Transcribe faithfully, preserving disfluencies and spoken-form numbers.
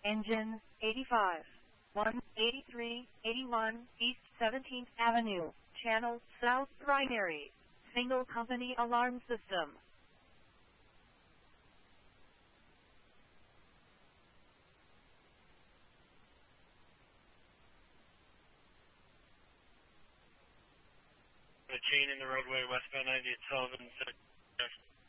Engine eighty-five, one eighty-three eighty-one East seventeenth Avenue, Channel South Primary, Single Company Alarm System. The chain in the roadway, westbound ninety at Sullivan.